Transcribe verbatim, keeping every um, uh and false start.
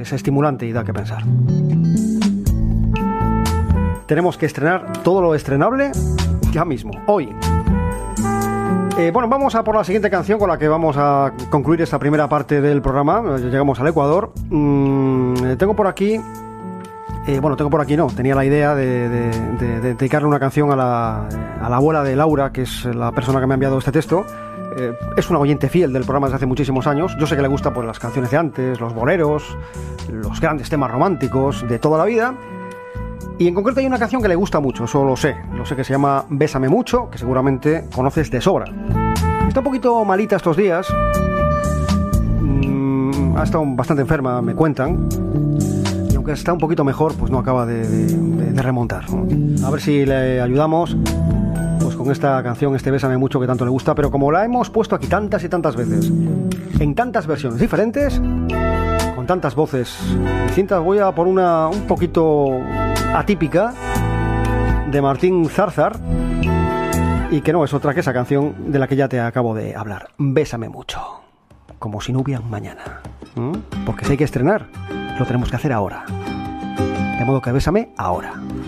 es estimulante y da que pensar. Tenemos que estrenar todo lo estrenable ya mismo, hoy. Eh, bueno, vamos a por la siguiente canción con la que vamos a concluir esta primera parte del programa. Llegamos al Ecuador. Mm, tengo por aquí... Eh, bueno, tengo por aquí no, tenía la idea de, de, de, de dedicarle una canción a la, a la abuela de Laura, que es la persona que me ha enviado este texto. Eh, es una oyente fiel del programa desde hace muchísimos años. Yo sé que le gusta pues, las canciones de antes, los boleros, los grandes temas románticos de toda la vida. Y en concreto hay una canción que le gusta mucho, eso lo sé. Lo sé, que se llama Bésame Mucho, que seguramente conoces de sobra. Está un poquito malita estos días. Mm, ha estado bastante enferma, me cuentan. Aunque está un poquito mejor, pues no acaba de, de, de remontar, ¿no? A ver si le ayudamos pues con esta canción, este Bésame Mucho que tanto le gusta, pero como la hemos puesto aquí tantas y tantas veces, en tantas versiones diferentes, con tantas voces distintas, voy a por una un poquito atípica de Martín Zarzar, y que no es otra que esa canción de la que ya te acabo de hablar, Bésame Mucho, como si no hubiera un mañana, ¿Mm? Porque si hay que estrenar, lo tenemos que hacer ahora. De modo que bésame ahora.